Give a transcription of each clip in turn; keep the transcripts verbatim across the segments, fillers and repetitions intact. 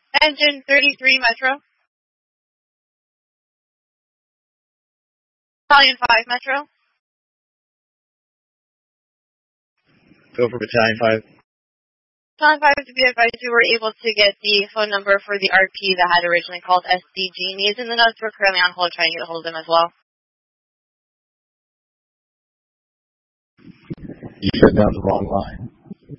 Engine thirty-three Metro. Battalion five Metro. Go for Battalion five. Battalion five, to be advised, we were able to get the phone number for the R P that had originally called S D G. He's in the notes. We're currently on hold trying to get a hold of him as well. You shut down the wrong line.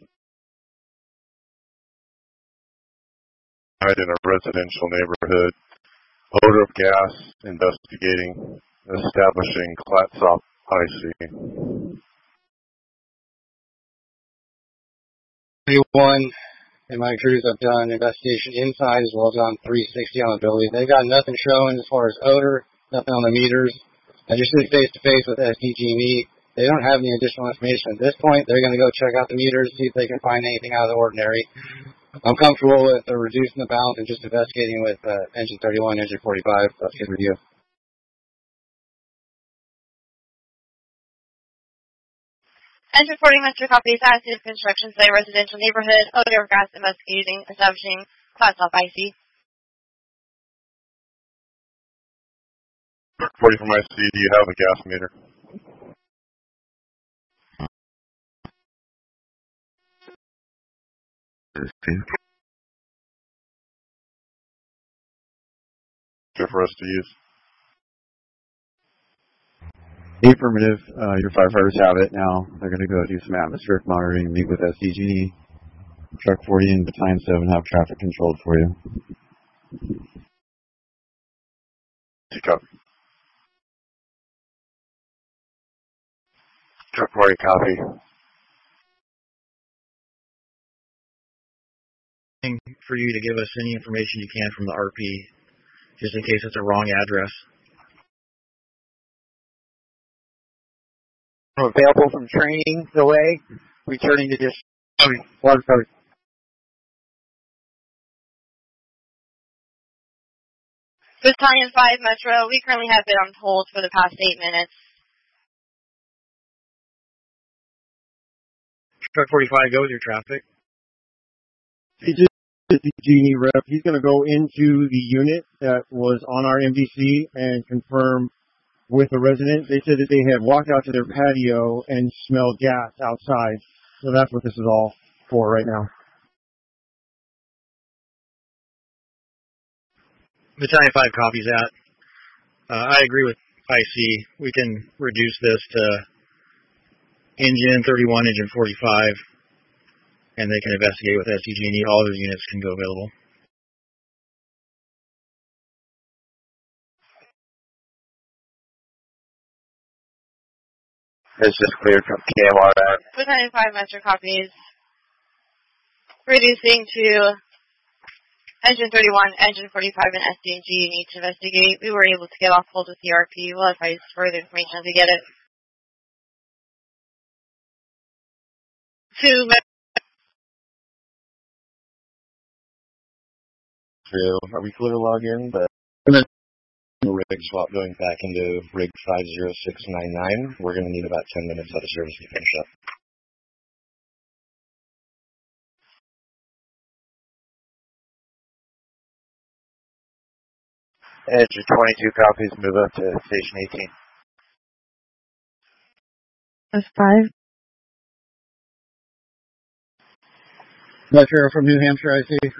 In a residential neighborhood, odor of gas, investigating, establishing Clatsop I C. thirty-one and my crews have done an investigation inside as well as on three sixty on the building. They got nothing showing as far as odor, nothing on the meters. I just did face to face with S D G and E. They don't have any additional information at this point. They're going to go check out the meters, see if they can find anything out of the ordinary. I'm comfortable with uh, reducing the balance and just investigating with uh, engine thirty-one, engine forty-five. That's good review. Engine forty Metro copies active construction site, residential neighborhood, odor of gas, investigating, establishing class up I C. forty from I C, do you have a gas meter? Good for us to use. Affirmative. Uh, your firefighters have it now. They're going to go do some atmospheric monitoring, meet with S D G and E. Truck forty and Battalion seven have traffic controlled for you. Pick up. Truck forty, copy. For you to give us any information you can from the R P, just in case it's a wrong address. Available from training delay, returning to district. Water covered. Battalion five Metro, we currently have been on hold for the past eight minutes. Truck forty-five, go with your traffic. He just did the G and E rep. He's going to go into the unit that was on our M D C and confirm with the resident. They said that they had walked out to their patio and smelled gas outside. So that's what this is all for right now. Battalion five copies that. Uh, I agree with I C. We can reduce this to engine thirty-one, engine forty-five, and they can investigate with S D G and E. All of those units can go available. It's just cleared from K M R. Battalion five Metro copies. Reducing to engine thirty-one, engine forty-five, and S D G need to investigate. We were able to get off hold with the R P. We'll advise further information as we get it. Two Are we clear to log in? But rig swap going back into rig five zero six nine nine. We're going to need about ten minutes out of service to finish up. Engine twenty-two copies, move up to station eighteen. That's five. Metro from New Hampshire, I see.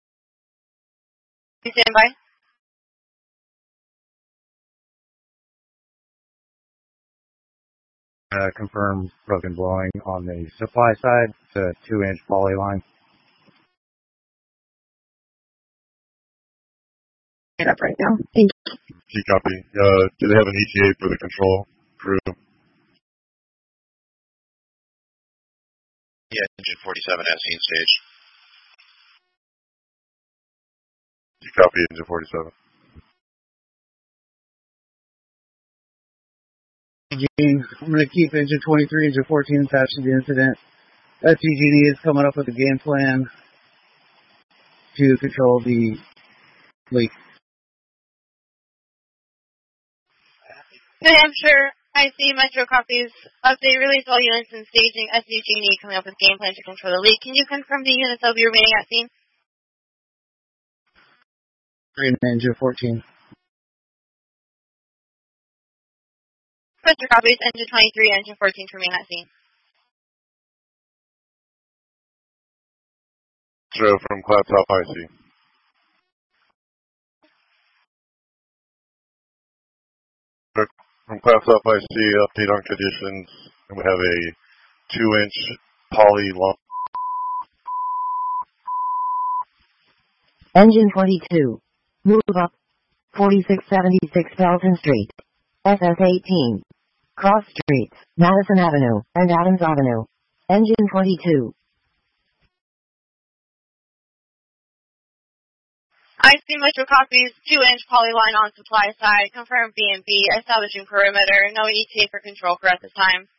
You stand by? Uh, confirm broken blowing on the supply side. It's a two-inch poly line. Get up right now. Thank you. G copy. Uh, do they have an E T A for the control crew? Yeah, engine forty-seven at scene stage. G copy, engine forty-seven. I'm going to keep engine twenty-three, engine fourteen attached to the incident. S D G and E is coming up with a game plan to control the leak. New Hampshire, I see Metro copies. Update release all units and staging. S D G and E coming up with game plan to control the leak. Can you confirm the units that will be remaining at scene? three and engine fourteen. Pressure copies, engine twenty-three, engine fourteen to remain at scene. Zero from Cloud Top I C. From Cloud Top I C, update on conditions, and we have a two-inch poly long. Engine twenty-two. Move up. forty-six seventy-six Felton Street. S S eighteen. Cross Streets, Madison Avenue, and Adams Avenue. Engine twenty-two. I C Metro copies, two-inch polyline on supply side, confirm B and B, establishing perimeter, no E T A for control for at this time.